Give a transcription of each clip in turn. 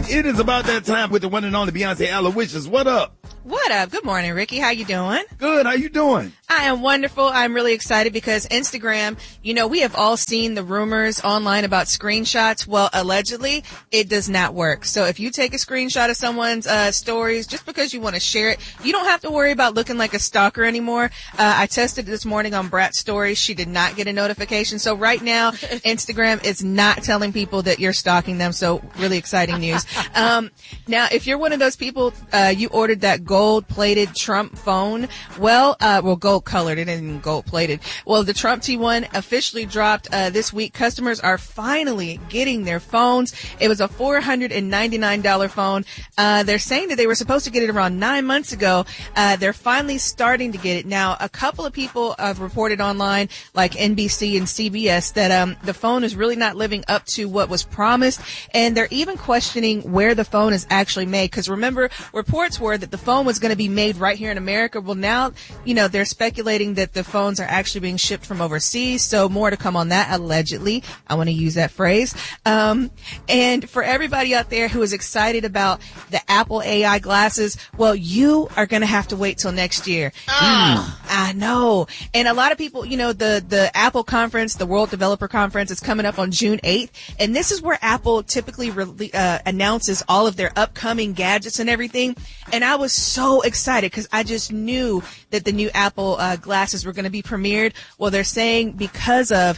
It is about that time with the one and only Beyonce Aloysius. What up? What up? Good morning, Ricky. How you doing? Good. How you doing? I am wonderful. I'm really excited because Instagram, we have all seen the rumors online about screenshots. Well, allegedly, it does not work. So if you take a screenshot of someone's stories just because you want to share it, you don't have to worry about looking like a stalker anymore. I tested this morning on Brat's story. She did not get a notification. So right now, Instagram is not telling people that you're stalking them. So really exciting news. Now, if you're one of those people, you ordered that gold-plated Trump phone. Well, gold-colored. It isn't even gold-plated. Well, the Trump T1 officially dropped this week. Customers are finally getting their phones. It was a $499 phone. They're saying that they were supposed to get it around 9 months ago. They're finally starting to get it. Now, a couple of people have reported online, like NBC and CBS, that the phone is really not living up to what was promised. And they're even questioning where the phone is actually made. Because remember, reports were that the phone was going to be made right here in America. Well, now, they're speculating that the phones are actually being shipped from overseas. So more to come on that, allegedly. I want to use that phrase. And for everybody out there who is excited about the Apple AI glasses, well, you are going to have to wait till next year. I know. And a lot of people, the Apple conference, the World Developer Conference is coming up on June 8th. And this is where Apple typically announces all of their upcoming gadgets and everything. And I was so excited because I just knew that the new Apple glasses were going to be premiered. Well, they're saying because of,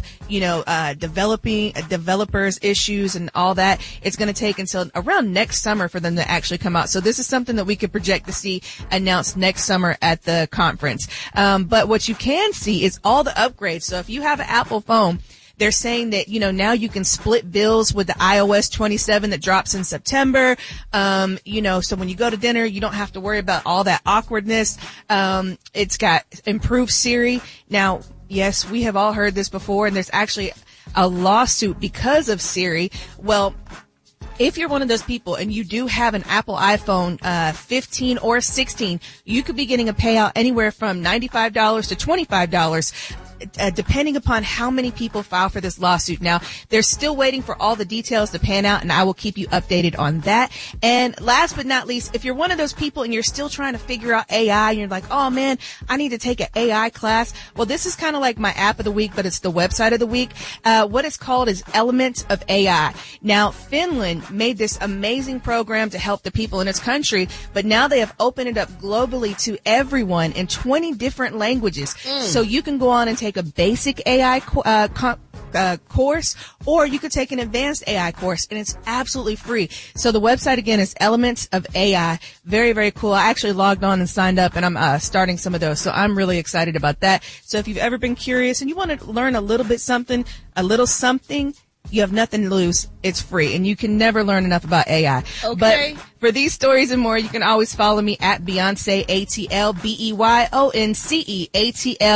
developers issues and all that, it's going to take until around next summer for them to actually come out. So this is something that we could project to see announced next summer at the conference. But what you can see is all the upgrades. So if you have an Apple phone, they're saying that, now you can split bills with the iOS 27 that drops in September. So when you go to dinner, you don't have to worry about all that awkwardness. It's got improved Siri. Now, yes, we have all heard this before, and there's actually a lawsuit because of Siri. Well, if you're one of those people and you do have an Apple iPhone 15 or 16, you could be getting a payout anywhere from $95 to $25. Depending upon how many people file for this lawsuit. Now, they're still waiting for all the details to pan out, and I will keep you updated on that. And last but not least, if you're one of those people and you're still trying to figure out AI, and you're like, oh man, I need to take an AI class. Well, this is kind of like my app of the week, but it's the website of the week. What it's called is Elements of AI. Now, Finland made this amazing program to help the people in its country, but now they have opened it up globally to everyone in 20 different languages. So you can go on and take a basic AI course, or you could take an advanced AI course, and it's absolutely free. So the website again is Elements of AI. Very, very cool. I actually logged on and signed up, and I'm starting some of those. So I'm really excited about that. So if you've ever been curious and you want to learn a little something, you have nothing to lose. It's free, and you can never learn enough about AI. Okay. But for these stories and more, you can always follow me at Beyonce ATL, BEYONCE ATL.